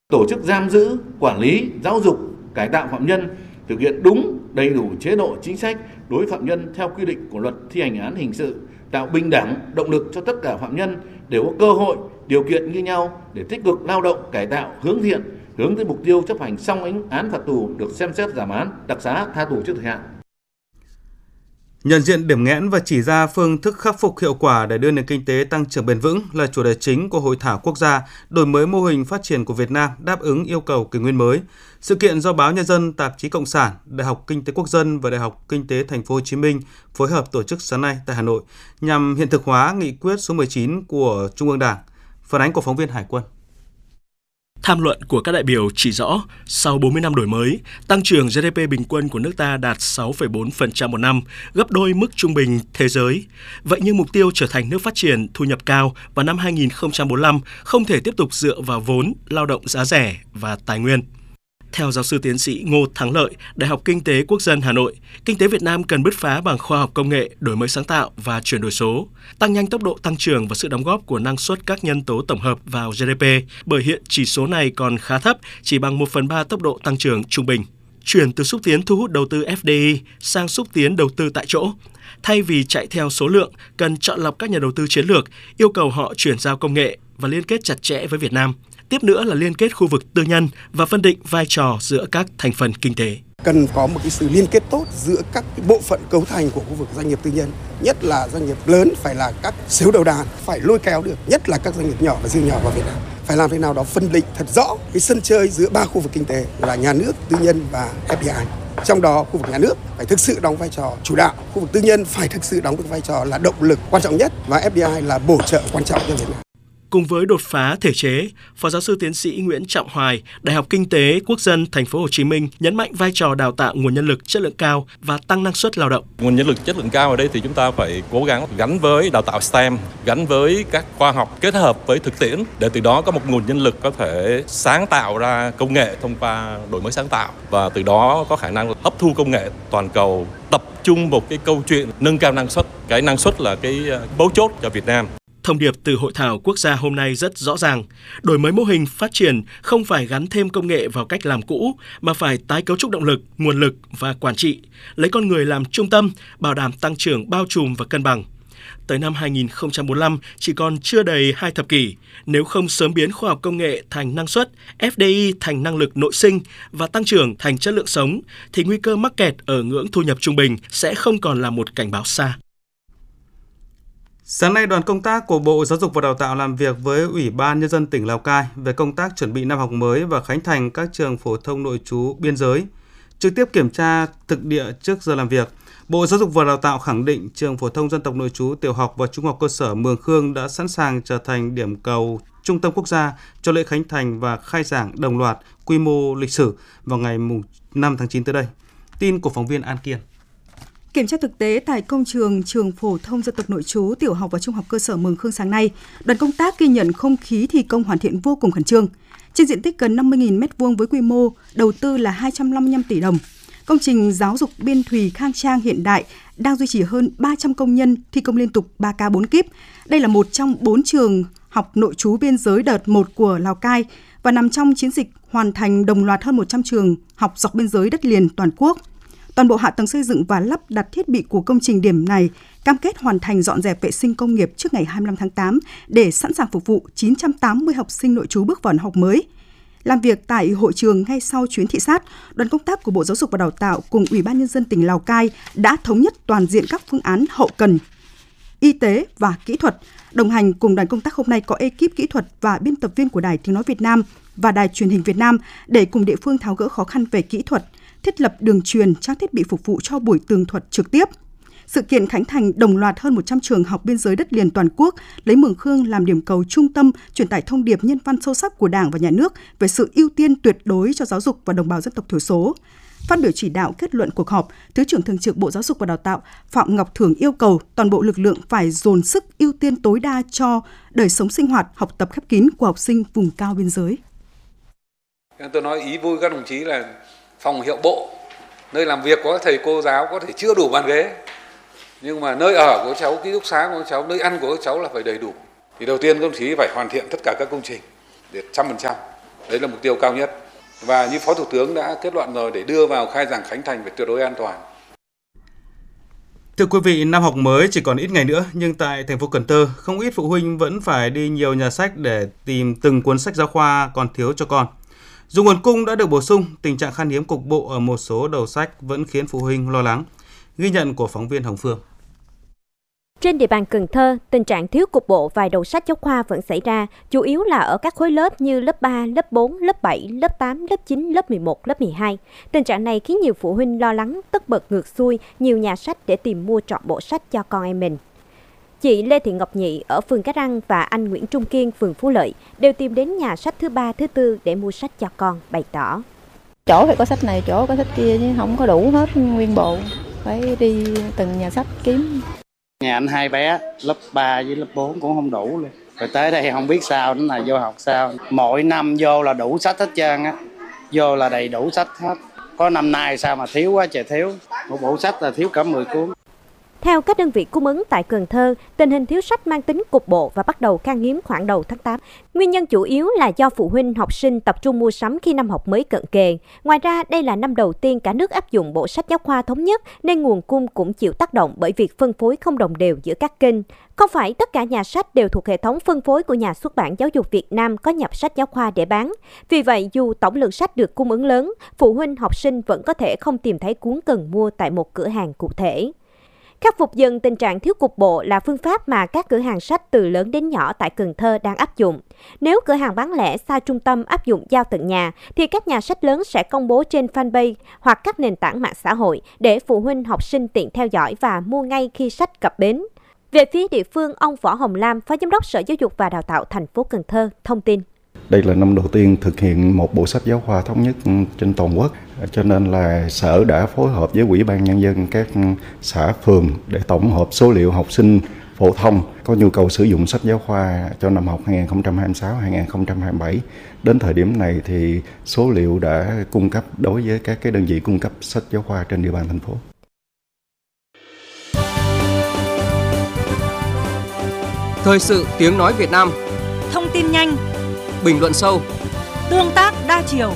Tổ chức giam giữ, quản lý, giáo dục, cải tạo phạm nhân, thực hiện đúng, đầy đủ chế độ chính sách đối với phạm nhân theo quy định của Luật Thi hành án hình sự, tạo bình đẳng, động lực cho tất cả phạm nhân đều có cơ hội, điều kiện như nhau để tích cực lao động, cải tạo, hướng thiện, hướng tới mục tiêu chấp hành xong án phạt tù được xem xét giảm án, đặc xá, tha tù trước thời hạn. Nhận diện điểm nghẽn và chỉ ra phương thức khắc phục hiệu quả để đưa nền kinh tế tăng trưởng bền vững là chủ đề chính của Hội thảo quốc gia đổi mới mô hình phát triển của Việt Nam đáp ứng yêu cầu kỷ nguyên mới. Sự kiện do Báo Nhân dân, Tạp chí Cộng sản, Đại học Kinh tế Quốc dân và Đại học Kinh tế Thành phố Hồ Chí Minh phối hợp tổ chức sáng nay tại Hà Nội nhằm hiện thực hóa nghị quyết số 19 của Trung ương Đảng. Phản ánh của phóng viên Hải Quân. Tham luận của các đại biểu chỉ rõ, sau 40 năm đổi mới, tăng trưởng GDP bình quân của nước ta đạt 6,4% một năm, gấp đôi mức trung bình thế giới. Vậy nhưng mục tiêu trở thành nước phát triển thu nhập cao vào năm 2045 không thể tiếp tục dựa vào vốn, lao động giá rẻ và tài nguyên. Theo giáo sư tiến sĩ Ngô Thắng Lợi, Đại học Kinh tế Quốc dân Hà Nội, kinh tế Việt Nam cần bứt phá bằng khoa học công nghệ, đổi mới sáng tạo và chuyển đổi số, tăng nhanh tốc độ tăng trưởng và sự đóng góp của năng suất các nhân tố tổng hợp vào GDP, bởi hiện chỉ số này còn khá thấp, chỉ bằng 1/3 tốc độ tăng trưởng trung bình. Chuyển từ xúc tiến thu hút đầu tư FDI sang xúc tiến đầu tư tại chỗ. Thay vì chạy theo số lượng, cần chọn lọc các nhà đầu tư chiến lược, yêu cầu họ chuyển giao công nghệ và liên kết chặt chẽ với Việt Nam. Tiếp nữa là liên kết khu vực tư nhân và phân định vai trò giữa các thành phần kinh tế. Cần có một cái sự liên kết tốt giữa các bộ phận cấu thành của khu vực doanh nghiệp tư nhân, nhất là doanh nghiệp lớn phải là các xếu đầu đàn, phải lôi kéo được, nhất là các doanh nghiệp nhỏ và siêu nhỏ vào Việt Nam. Phải làm thế nào đó phân định thật rõ cái sân chơi giữa ba khu vực kinh tế là nhà nước, tư nhân và FDI. Trong đó khu vực nhà nước phải thực sự đóng vai trò chủ đạo, khu vực tư nhân phải thực sự đóng được vai trò là động lực quan trọng nhất và FDI là bổ trợ quan trọng cho Việt Nam. Cùng với đột phá thể chế, Phó giáo sư tiến sĩ Nguyễn Trọng Hoài, Đại học Kinh tế Quốc dân Thành phố Hồ Chí Minh nhấn mạnh vai trò đào tạo nguồn nhân lực chất lượng cao và tăng năng suất lao động. Nguồn nhân lực chất lượng cao ở đây thì chúng ta phải cố gắng gắn với đào tạo STEM, gắn với các khoa học kết hợp với thực tiễn để từ đó có một nguồn nhân lực có thể sáng tạo ra công nghệ thông qua đổi mới sáng tạo và từ đó có khả năng hấp thu công nghệ toàn cầu, tập trung một cái câu chuyện nâng cao năng suất. Cái năng suất là cái mấu chốt cho Việt Nam. Thông điệp từ Hội thảo quốc gia hôm nay rất rõ ràng. Đổi mới mô hình phát triển không phải gắn thêm công nghệ vào cách làm cũ, mà phải tái cấu trúc động lực, nguồn lực và quản trị, lấy con người làm trung tâm, bảo đảm tăng trưởng bao trùm và cân bằng. Tới năm 2045, chỉ còn chưa đầy 2 thập kỷ, nếu không sớm biến khoa học công nghệ thành năng suất, FDI thành năng lực nội sinh và tăng trưởng thành chất lượng sống, thì nguy cơ mắc kẹt ở ngưỡng thu nhập trung bình sẽ không còn là một cảnh báo xa. Sáng nay, đoàn công tác của Bộ Giáo dục và Đào tạo làm việc với Ủy ban Nhân dân tỉnh Lào Cai về công tác chuẩn bị năm học mới và khánh thành các trường phổ thông nội trú biên giới. Trực tiếp kiểm tra thực địa trước giờ làm việc, Bộ Giáo dục và Đào tạo khẳng định trường phổ thông dân tộc nội trú tiểu học và trung học cơ sở Mường Khương đã sẵn sàng trở thành điểm cầu trung tâm quốc gia cho lễ khánh thành và khai giảng đồng loạt quy mô lịch sử vào ngày 5 tháng 9 tới đây. Tin của phóng viên An Kiên. Kiểm tra thực tế tại công trường phổ thông dân tộc nội trú tiểu học và trung học cơ sở Mường Khương sáng nay, đoàn công tác ghi nhận không khí thi công hoàn thiện vô cùng khẩn trương. Trên diện tích gần 50.000 m2 với quy mô đầu tư là 255 tỷ đồng. Công trình giáo dục biên thùy khang trang hiện đại đang duy trì hơn 300 công nhân thi công liên tục 3K 4 kíp. Đây là một trong 4 trường học nội trú biên giới đợt 1 của Lào Cai và nằm trong chiến dịch hoàn thành đồng loạt hơn 100 trường học dọc biên giới đất liền toàn quốc. Toàn bộ hạ tầng xây dựng và lắp đặt thiết bị của công trình điểm này cam kết hoàn thành dọn dẹp vệ sinh công nghiệp trước ngày 25 tháng 8 để sẵn sàng phục vụ 980 học sinh nội trú bước vào năm học mới. Làm việc tại hội trường ngay sau chuyến thị sát, đoàn công tác của Bộ Giáo dục và Đào tạo cùng Ủy ban Nhân dân tỉnh Lào Cai đã thống nhất toàn diện các phương án hậu cần, y tế và kỹ thuật. Đồng hành cùng đoàn công tác hôm nay có ekip kỹ thuật và biên tập viên của Đài Tiếng nói Việt Nam và Đài Truyền hình Việt Nam để cùng địa phương tháo gỡ khó khăn về kỹ thuật, thiết lập đường truyền, trang thiết bị phục vụ cho buổi tường thuật trực tiếp. Sự kiện khánh thành đồng loạt hơn 100 trường học biên giới đất liền toàn quốc, lấy Mường Khương làm điểm cầu trung tâm, truyền tải thông điệp nhân văn sâu sắc của Đảng và Nhà nước về sự ưu tiên tuyệt đối cho giáo dục và đồng bào dân tộc thiểu số. Phát biểu chỉ đạo kết luận cuộc họp, Thứ trưởng Thường trực Bộ Giáo dục và Đào tạo Phạm Ngọc Thưởng yêu cầu toàn bộ lực lượng phải dồn sức ưu tiên tối đa cho đời sống sinh hoạt, học tập khép kín của học sinh vùng cao biên giới. Tôi nói ý vui các đồng chí là phòng hiệu bộ, nơi làm việc có thầy cô giáo có thể chưa đủ bàn ghế, nhưng mà nơi ở của cháu, ký túc xá của cháu, nơi ăn của cháu là phải đầy đủ. Thì đầu tiên các đồng chí phải hoàn thiện tất cả các công trình để 100%. Đấy là mục tiêu cao nhất. Và như Phó Thủ tướng đã kết luận rồi, để đưa vào khai giảng khánh thành phải tuyệt đối an toàn. Thưa quý vị, năm học mới chỉ còn ít ngày nữa, nhưng tại thành phố Cần Thơ, không ít phụ huynh vẫn phải đi nhiều nhà sách để tìm từng cuốn sách giáo khoa còn thiếu cho con. Dù nguồn cung đã được bổ sung, tình trạng khan hiếm cục bộ ở một số đầu sách vẫn khiến phụ huynh lo lắng. Ghi nhận của phóng viên Hồng Phương. Trên địa bàn Cần Thơ, tình trạng thiếu cục bộ vài đầu sách giáo khoa vẫn xảy ra, chủ yếu là ở các khối lớp như lớp 3, lớp 4, lớp 7, lớp 8, lớp 9, lớp 11, lớp 12. Tình trạng này khiến nhiều phụ huynh lo lắng, tất bật ngược xuôi nhiều nhà sách để tìm mua trọn bộ sách cho con em mình. Chị Lê Thị Ngọc Nhị ở phường Cái Răng và anh Nguyễn Trung Kiên, phường Phú Lợi đều tìm đến nhà sách thứ 3, thứ 4 để mua sách cho con, bày tỏ. Chỗ phải có sách này, chỗ có sách kia chứ không có đủ hết nguyên bộ, phải đi từng nhà sách kiếm. Nhà anh hai bé, lớp 3 với lớp 4 cũng không đủ luôn. Rồi tới đây không biết sao, nữa là vô học sao. Mỗi năm vô là đủ sách hết trơn á, vô là đầy đủ sách hết. Có năm nay sao mà thiếu quá trời thiếu, một bộ sách là thiếu cả 10 cuốn. Theo các đơn vị cung ứng tại Cần Thơ, tình hình thiếu sách mang tính cục bộ và bắt đầu khan hiếm khoảng đầu tháng 8. Nguyên nhân chủ yếu là do phụ huynh học sinh tập trung mua sắm khi năm học mới cận kề. Ngoài ra, đây là năm đầu tiên cả nước áp dụng bộ sách giáo khoa thống nhất nên nguồn cung cũng chịu tác động bởi việc phân phối không đồng đều giữa các kênh. Không phải tất cả nhà sách đều thuộc hệ thống phân phối của Nhà xuất bản Giáo dục Việt Nam có nhập sách giáo khoa để bán. Vì vậy, dù tổng lượng sách được cung ứng lớn, phụ huynh học sinh vẫn có thể không tìm thấy cuốn cần mua tại một cửa hàng cụ thể. Khắc phục dần tình trạng thiếu cục bộ là phương pháp mà các cửa hàng sách từ lớn đến nhỏ tại Cần Thơ đang áp dụng. Nếu cửa hàng bán lẻ xa trung tâm áp dụng giao tận nhà, thì các nhà sách lớn sẽ công bố trên fanpage hoặc các nền tảng mạng xã hội để phụ huynh học sinh tiện theo dõi và mua ngay khi sách cập bến. Về phía địa phương, ông Võ Hồng Lam, Phó Giám đốc Sở Giáo dục và Đào tạo thành phố Cần Thơ, thông tin. Đây là năm đầu tiên thực hiện một bộ sách giáo khoa thống nhất trên toàn quốc, cho nên là Sở đã phối hợp với Ủy ban Nhân dân các xã phường để tổng hợp số liệu học sinh phổ thông có nhu cầu sử dụng sách giáo khoa cho năm học 2026-2027. Đến thời điểm này thì số liệu đã cung cấp đối với các đơn vị cung cấp sách giáo khoa trên địa bàn thành phố. Thời sự tiếng nói Việt Nam. Thông tin nhanh, bình luận sâu, tương tác đa chiều.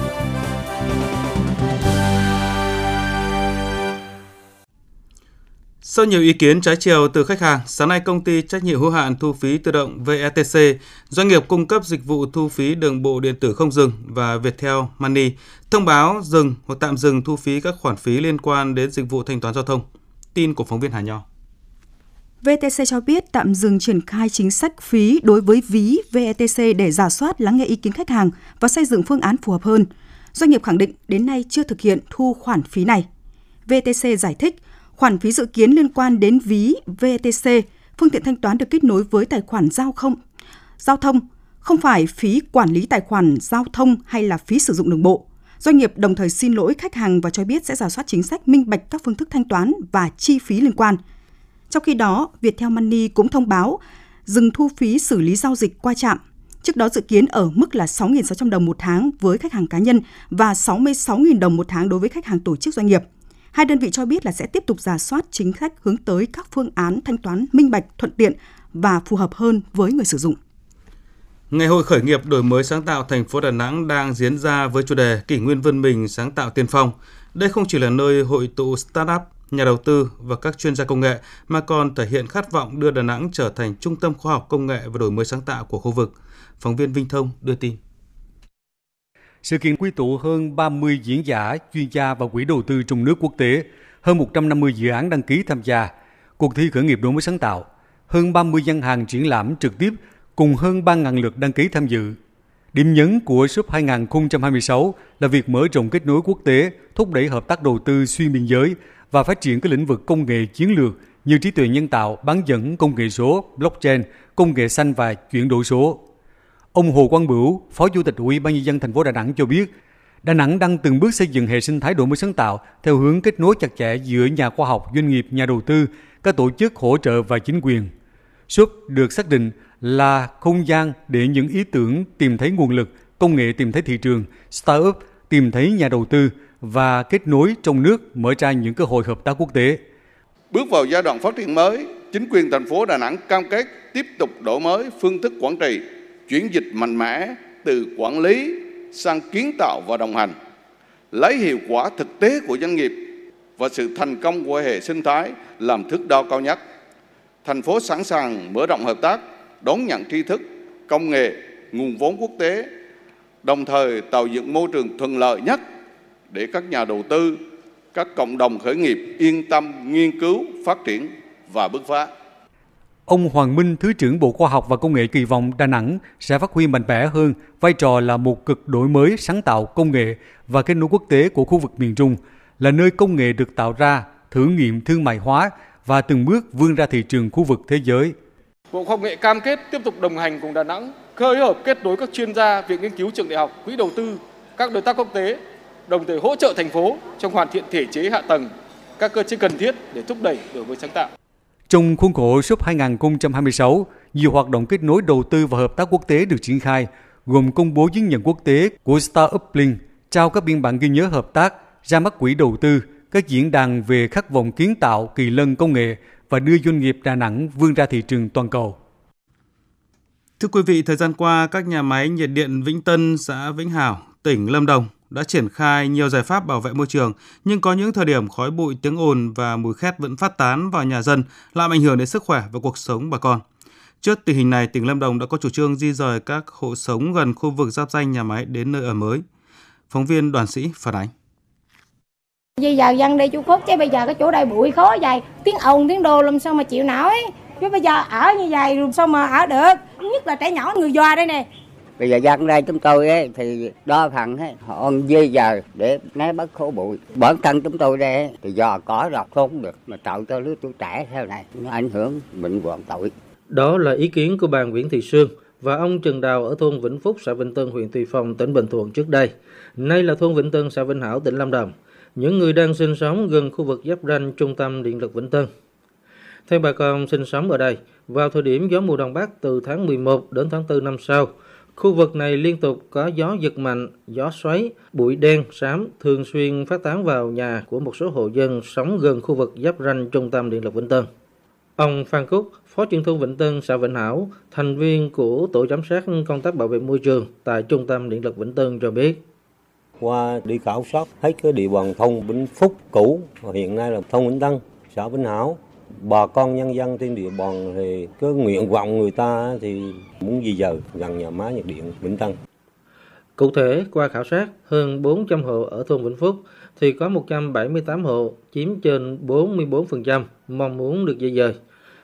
Sau nhiều ý kiến trái chiều từ khách hàng, sáng nay công ty trách nhiệm hữu hạn thu phí tự động VETC, doanh nghiệp cung cấp dịch vụ thu phí đường bộ điện tử không dừng và Viettel Money thông báo dừng hoặc tạm dừng thu phí các khoản phí liên quan đến dịch vụ thanh toán giao thông. Tin của phóng viên Hà Nho. VTC cho biết tạm dừng triển khai chính sách phí đối với ví VETC để rà soát, lắng nghe ý kiến khách hàng và xây dựng phương án phù hợp hơn. Doanh nghiệp khẳng định đến nay chưa thực hiện thu khoản phí này. VTC giải thích, khoản phí dự kiến liên quan đến ví VETC, phương tiện thanh toán được kết nối với tài khoản giao thông, không phải phí quản lý tài khoản giao thông hay là phí sử dụng đường bộ. Doanh nghiệp đồng thời xin lỗi khách hàng và cho biết sẽ rà soát chính sách minh bạch các phương thức thanh toán và chi phí liên quan. Trong khi đó, Viettel Money cũng thông báo dừng thu phí xử lý giao dịch qua trạm. Trước đó dự kiến ở mức là 6.600 đồng một tháng với khách hàng cá nhân và 66.000 đồng một tháng đối với khách hàng tổ chức doanh nghiệp. Hai đơn vị cho biết là sẽ tiếp tục rà soát chính sách hướng tới các phương án thanh toán minh bạch, thuận tiện và phù hợp hơn với người sử dụng. Ngày hội khởi nghiệp đổi mới sáng tạo thành phố Đà Nẵng đang diễn ra với chủ đề Kỷ nguyên vươn mình sáng tạo tiên phong. Đây không chỉ là nơi hội tụ startup, nhà đầu tư và các chuyên gia công nghệ, mà còn thể hiện khát vọng đưa Đà Nẵng trở thành trung tâm khoa học công nghệ và đổi mới sáng tạo của khu vực. Phóng viên Vinh Thông đưa tin. Sự kiện quy tụ hơn 30 diễn giả, chuyên gia và quỹ đầu tư trong nước quốc tế, hơn 150 dự án đăng ký tham gia. Cuộc thi khởi nghiệp đổi mới sáng tạo, hơn 30 gian hàng triển lãm trực tiếp cùng hơn 3.000 lượt đăng ký tham dự. Điểm nhấn của Shop 2026 là việc mở rộng kết nối quốc tế, thúc đẩy hợp tác đầu tư xuyên biên giới và phát triển các lĩnh vực công nghệ chiến lược như trí tuệ nhân tạo, bán dẫn, công nghệ số, blockchain, công nghệ xanh và chuyển đổi số. Ông Hồ Quang Bửu, Phó Chủ tịch Ủy ban Nhân dân thành phố Đà Nẵng cho biết, Đà Nẵng đang từng bước xây dựng hệ sinh thái đổi mới sáng tạo theo hướng kết nối chặt chẽ giữa nhà khoa học, doanh nghiệp, nhà đầu tư, các tổ chức hỗ trợ và chính quyền. Shop được xác định là không gian để những ý tưởng tìm thấy nguồn lực, công nghệ tìm thấy thị trường, startup tìm thấy nhà đầu tư và kết nối trong nước mở ra những cơ hội hợp tác quốc tế. Bước vào giai đoạn phát triển mới, chính quyền thành phố Đà Nẵng cam kết tiếp tục đổi mới phương thức quản trị, chuyển dịch mạnh mẽ từ quản lý sang kiến tạo và đồng hành, lấy hiệu quả thực tế của doanh nghiệp và sự thành công của hệ sinh thái làm thước đo cao nhất. Thành phố sẵn sàng mở rộng hợp tác, đón nhận tri thức, công nghệ, nguồn vốn quốc tế, đồng thời tạo dựng môi trường thuận lợi nhất để các nhà đầu tư, các cộng đồng khởi nghiệp yên tâm nghiên cứu, phát triển và bứt phá. Ông Hoàng Minh, Thứ trưởng Bộ Khoa học và Công nghệ kỳ vọng Đà Nẵng sẽ phát huy mạnh mẽ hơn vai trò là một cực đổi mới sáng tạo công nghệ và kết nối quốc tế của khu vực miền Trung, là nơi công nghệ được tạo ra, thử nghiệm thương mại hóa và từng bước vươn ra thị trường khu vực thế giới. Bộ Khoa học Nghệ cam kết tiếp tục đồng hành cùng Đà Nẵng, phối hợp kết nối các chuyên gia, viện nghiên cứu trường đại học, quỹ đầu tư, các đối tác quốc tế, đồng thời hỗ trợ thành phố trong hoàn thiện thể chế hạ tầng, các cơ chế cần thiết để thúc đẩy đổi mới sáng tạo. Trong khuôn khổ SUP 2026, nhiều hoạt động kết nối đầu tư và hợp tác quốc tế được triển khai, gồm công bố chứng nhận quốc tế của Startup Link, trao các biên bản ghi nhớ hợp tác, ra mắt quỹ đầu tư, các diễn đàn về khát vọng kiến tạo, kỳ lân công nghệ và đưa doanh nghiệp Đà Nẵng vươn ra thị trường toàn cầu. Thưa quý vị, thời gian qua, các nhà máy nhiệt điện Vĩnh Tân, xã Vĩnh Hảo, tỉnh Lâm Đồng đã triển khai nhiều giải pháp bảo vệ môi trường, nhưng có những thời điểm khói bụi, tiếng ồn và mùi khét vẫn phát tán vào nhà dân, làm ảnh hưởng đến sức khỏe và cuộc sống bà con. Trước tình hình này, tỉnh Lâm Đồng đã có chủ trương di dời các hộ sống gần khu vực giáp ranh nhà máy đến nơi ở mới. Phóng viên Đoàn Sĩ phản ánh. Bây giờ dân đây chú Phúc, chứ bây giờ cái chỗ đây bụi khó vậy, tiếng ồn, tiếng đồ làm sao mà chịu nổi. Chứ bây giờ ở như vậy làm sao mà ở được, nhất là trẻ nhỏ người già đây nè. Bây giờ dân đây chúng tôi ấy, thì đa phần họ di dời để né bớt khói bụi. Bản thân chúng tôi đây thì do có là không được, mà tạo cho lứa tuổi trẻ theo này nó ảnh hưởng bệnh hoạn tội. Đó là ý kiến của bà Nguyễn Thị Sương và ông Trần Đào ở thôn Vĩnh Phúc, xã Vĩnh Tân, huyện Tuy Phong, tỉnh Bình Thuận trước đây. Nay là thôn Vĩnh Tân, xã Vĩnh Hảo, tỉnh Lâm Đồng. Những người đang sinh sống gần khu vực giáp ranh trung tâm điện lực Vĩnh Tân. Theo bà con sinh sống ở đây, vào thời điểm gió mùa đông bắc từ tháng 11 đến tháng 4 năm sau, khu vực này liên tục có gió giật mạnh, gió xoáy, bụi đen, xám thường xuyên phát tán vào nhà của một số hộ dân sống gần khu vực giáp ranh trung tâm điện lực Vĩnh Tân. Ông Phan Cúc, Phó trưởng thôn Vĩnh Tân, xã Vĩnh Hảo, thành viên của tổ giám sát công tác bảo vệ môi trường tại trung tâm điện lực Vĩnh Tân cho biết. Qua đi khảo sát hết cái địa bàn thôn Vĩnh Phúc cũ, hiện nay là thôn Vĩnh Tân, xã Vĩnh Hảo. Bà con nhân dân trên địa bàn thì cái nguyện vọng người ta thì muốn di dời gần nhà máy nhiệt điện Vĩnh Tân. Cụ thể, qua khảo sát hơn 400 hộ ở thôn Vĩnh Phúc thì có 178 hộ chiếm trên 44% mong muốn được di dời.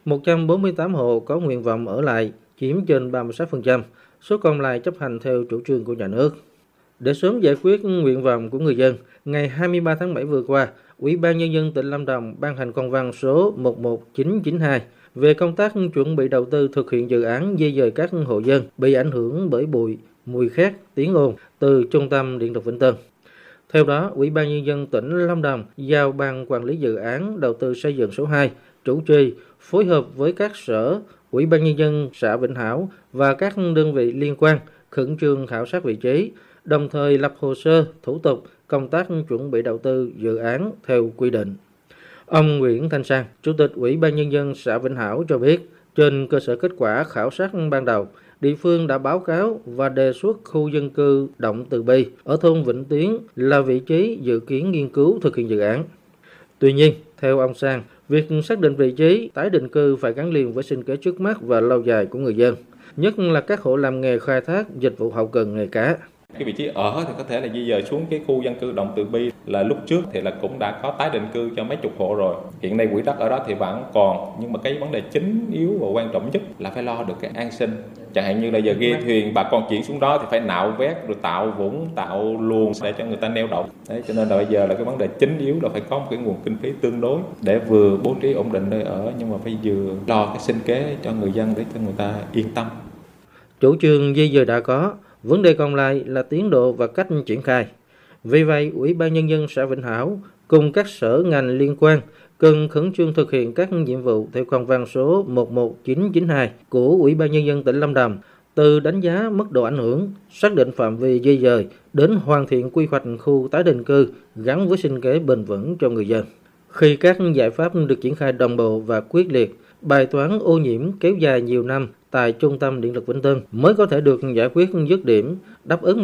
148 hộ có nguyện vọng ở lại chiếm trên 36%, số còn lại chấp hành theo chủ trương của nhà nước. Để sớm giải quyết nguyện vọng của người dân, ngày 23 tháng 7 vừa qua, Ủy ban Nhân dân tỉnh Lâm Đồng ban hành công văn số 11992 về công tác chuẩn bị đầu tư thực hiện dự án di dời các hộ dân bị ảnh hưởng bởi bụi, mùi khét, tiếng ồn từ trung tâm điện lực Vĩnh Tân. Theo đó, Ủy ban Nhân dân tỉnh Lâm Đồng giao Ban Quản lý Dự án Đầu tư Xây dựng số 2 chủ trì phối hợp với các sở, Ủy ban Nhân dân xã Vĩnh Hảo và các đơn vị liên quan khẩn trương khảo sát vị trí, đồng thời lập hồ sơ, thủ tục, công tác chuẩn bị đầu tư dự án theo quy định. Ông Nguyễn Thanh Sang, Chủ tịch Ủy ban Nhân dân xã Vĩnh Hảo cho biết, trên cơ sở kết quả khảo sát ban đầu, địa phương đã báo cáo và đề xuất khu dân cư Động Từ Bi ở thôn Vĩnh Tiến là vị trí dự kiến nghiên cứu thực hiện dự án. Tuy nhiên, theo ông Sang, việc xác định vị trí tái định cư phải gắn liền với sinh kế trước mắt và lâu dài của người dân, nhất là các hộ làm nghề khai thác dịch vụ hậu cần nghề cá. Cái vị trí ở thì có thể là di dời xuống cái khu dân cư Động Từ Bi, là lúc trước thì là cũng đã có tái định cư cho mấy chục hộ rồi. Hiện nay quỹ đất ở đó thì vẫn còn, nhưng mà cái vấn đề chính yếu và quan trọng nhất là phải lo được cái an sinh. Chẳng hạn như là giờ ghe thuyền bà con chuyển xuống đó thì phải nạo vét rồi tạo vũng, tạo luồng để cho người ta neo đậu. Đấy, cho nên là bây giờ là cái vấn đề chính yếu là phải có một cái nguồn kinh phí tương đối để vừa bố trí ổn định nơi ở, nhưng mà phải vừa lo cái sinh kế cho người dân để cho người ta yên tâm. Chủ trương di dời đã có, vấn đề còn lại là tiến độ và cách triển khai. Vì vậy, Ủy ban Nhân dân xã Vĩnh Hảo cùng các sở ngành liên quan cần khẩn trương thực hiện các nhiệm vụ theo công văn số 11992 của Ủy ban Nhân dân tỉnh Lâm Đồng, từ đánh giá mức độ ảnh hưởng, xác định phạm vi di dời đến hoàn thiện quy hoạch khu tái định cư gắn với sinh kế bền vững cho người dân. Khi các giải pháp được triển khai đồng bộ và quyết liệt, bài toán ô nhiễm kéo dài nhiều năm tại Trung tâm Điện lực Vĩnh Tân mới có thể được giải quyết dứt điểm, đáp ứng